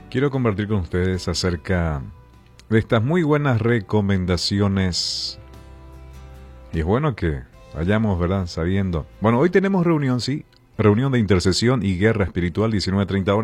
Quiero compartir con ustedes acerca de estas muy buenas recomendaciones. Y es bueno que vayamos, ¿verdad? Sabiendo. Bueno, hoy tenemos reunión, sí. Reunión de intercesión y guerra espiritual, 19:30 horas.